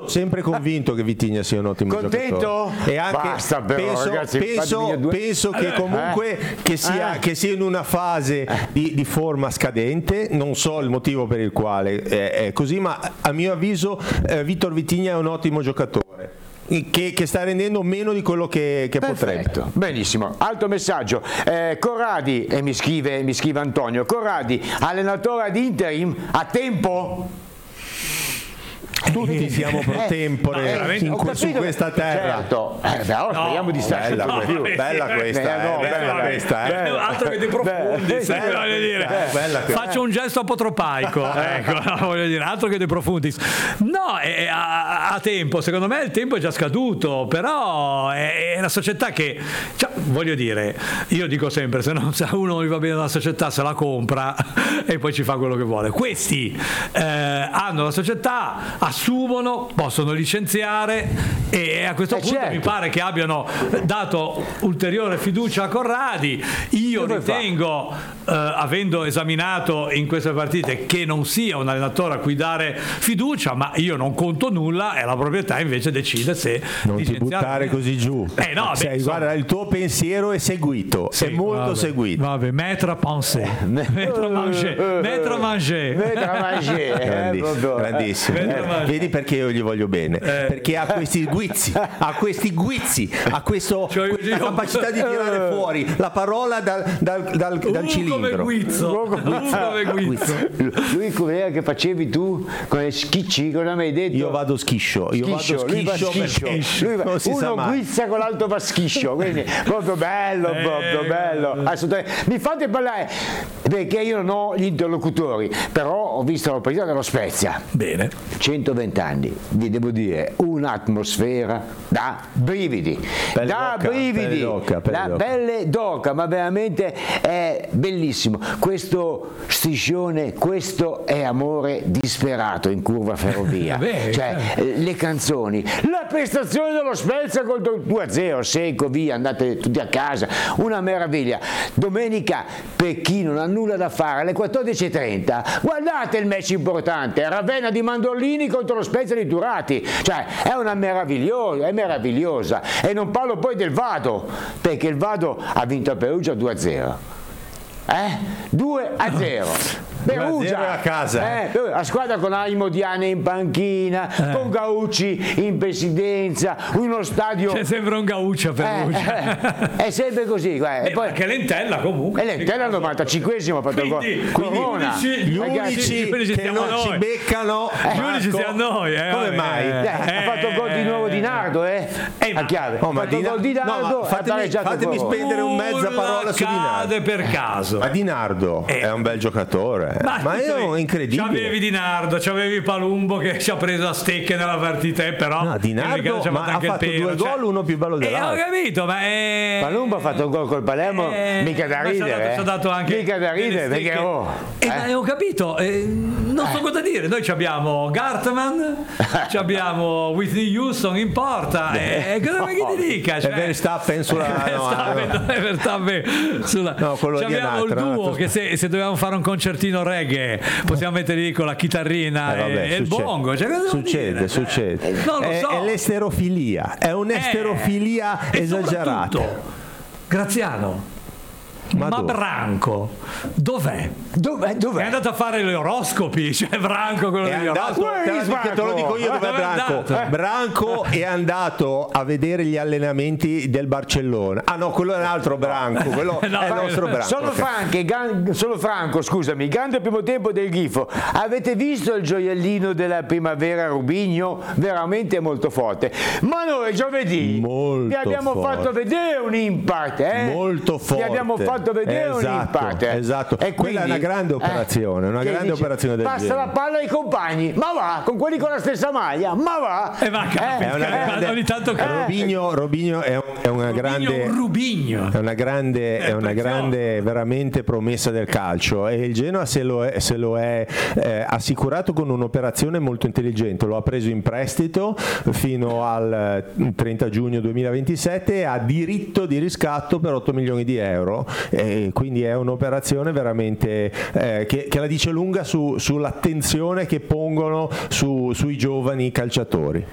sono sempre convinto che Vitinha sia un ottimo giocatore. E anche basta però, ragazzi, penso che comunque che sia in una fase di forma scadente. Non so il motivo per il quale è così, ma a mio avviso Victor Vitinha è un ottimo giocatore che sta rendendo meno di quello che potrebbe. Benissimo. Altro messaggio, Corradi, e mi scrive Antonio, Corradi, allenatore ad interim a tempo? Tutti siamo pro tempore su questa terra. Certo. Però speriamo di stare bella questa. Altro che di profondi, voglio dire. Faccio un gesto apotropaico, ecco, voglio dire, altro che di profundis. No, a tempo, secondo me il tempo è già scaduto, però è una società che, cioè, voglio dire, io dico sempre, se uno non gli va bene la società se la compra e poi ci fa quello che vuole. Questi hanno la società, assumono, possono licenziare e a questo punto mi pare che abbiano dato ulteriore fiducia a Corradi. Io ritengo, avendo esaminato in queste partite, che non sia un allenatore a cui dare fiducia, ma io non conto nulla e la proprietà invece decide se non ti buttare così giù. Guarda, il tuo pensiero è seguito, è molto seguito. Vabbè, maître à penser, maître à manger. Grandissimo. Vedi perché io gli voglio bene, perché ha questi guizzi, ha questa capacità di tirare fuori la parola dal cilindro. Come guizzo. Lui com'era che facevi tu con le schicci, cosa mi hai detto? Io vado schiscio. Lui va schiscio. Uno guizza con l'altro va schiscio, quindi proprio bello. Assolutamente. Mi fate parlare, perché io non ho gli interlocutori, però ho visto la partita dello Spezia. Bene. 120 anni, vi devo dire, un'atmosfera da brividi, pelle d'oca, ma veramente è bellissimo. Questo striscione, questo è amore disperato in curva Ferrovia. Le canzoni, la prestazione dello Spezia contro il 2-0, secco, via, andate tutti a casa, una meraviglia. Domenica, per chi non ha nulla da fare, alle 14:30, guardate il match importante, Ravenna di Mandorlini contro lo Spezia di Turati, cioè è meravigliosa. E non parlo poi del Vado, perché il Vado ha vinto a Perugia 2-0. 2-0. Perugia a casa, la squadra con Aimo Diane in panchina, con Gaucci in presidenza, uno stadio, sembra un Gaucci a Perugia, è sempre così, e poi anche Lentella comunque, e Lentella al 95esimo ha fatto il gol. Corona, gli unici che non ci beccano, gli unici siamo noi, come mai? Ha fatto il gol di nuovo Di Nardo, a chiave, ha fatto il gol di Nardo, fatemi spendere un mezza parola su Di Nardo per caso. Ma Di Nardo è un bel giocatore. Ma è incredibile. C'avevi Di Nardo, c'avevi Palumbo che ci ha preso a stecche nella partita, però Di Nardo ha fatto 2 gol, uno più bello dell'altro. Ho capito, ma Palumbo ha fatto un gol col Palermo, mica da ridere. Mica da ridere, perché ho capito, non so cosa dire. Noi abbiamo Gartman, abbiamo Whitney Houston in porta, cosa vuoi che ti dica? Verstappen sulla quello di abbiamo il duo che se dovevamo fare un concertino reggae possiamo mettere lì con la chitarrina e il bongo, succede. Non lo so. È l'esterofilia, è un'esterofilia esagerata. Graziano, ma Branco dov'è? È andato a fare gli oroscopi, cioè Branco quello degli oroscopi. Te lo dico io dove è Branco. Branco è andato a vedere gli allenamenti del Barcellona. Ah no, quello è un altro Branco, quello è il nostro Branco. Solo Franco, scusami, grande primo tempo del Grifo. Avete visto il gioiellino della primavera Rubigno? Veramente molto forte. Ma noi giovedì vi abbiamo fatto vedere un impact, molto forte. Vi abbiamo fatto vedere un impact. Esatto. E quella è una grande operazione, operazione del passa la palla ai compagni, ma va, con quelli con la stessa maglia, ma va. È una grande, ogni tanto Robinho è una grande veramente promessa del calcio, e il Genoa se lo è assicurato con un'operazione molto intelligente. Lo ha preso in prestito fino al 30 giugno 2027 e ha diritto di riscatto per 8 milioni di euro. Quindi è un'operazione veramente che la dice lunga sull'attenzione che pongono sui giovani calciatori.